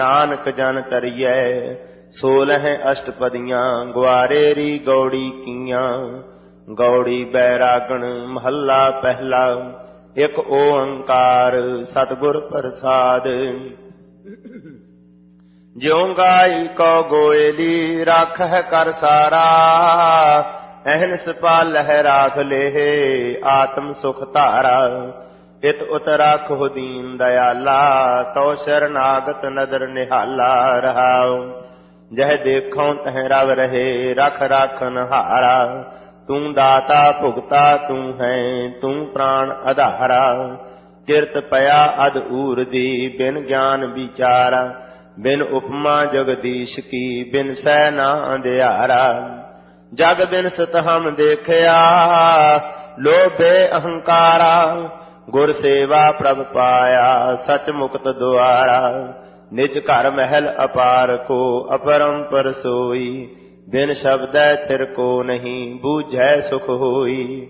नानक जन तरियै 16 अष्टपदियां ग्वारेरी गौड़ी कियां। गौड़ी बैरागण महला पहला एक ओंकार सतगुर प्रसाद। ज्यों गाई कौ गोयली राखह कर सारा अहनस पालह राख लेह आत्म सुख धारा। इत उत राखो दीन दयाला तो शरनागत नदर निहाला रहाओ। जह देखो तह रव रहे रख राखन हारा। तू दाता भुगता तू है तू प्राण आधारा। किरत पया अद ऊर दी बिन ज्ञान विचारा। बिन उपमा जगदीश की बिन सै ना अंधियारा। जग बिन सत हम देखया लोभे अहंकारा। गुर सेवा प्रभ पाया सच मुक्त द्वारा। निज घर महल अपार को अपरंपर सोई। बिन शब्द थिर को नहीं बूझै सुख होई।